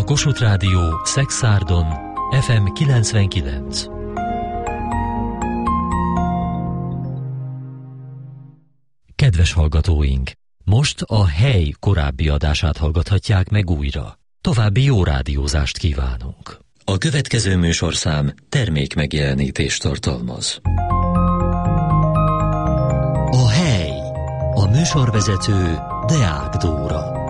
Kossuth Rádió, Szexárdon, FM 99. Kedves hallgatóink! Most a Hely korábbi adását hallgathatják meg újra. További jó rádiózást kívánunk. A következő műsorszám termékmegjelenítést tartalmaz. A Hely. A műsorvezető Deák Dóra.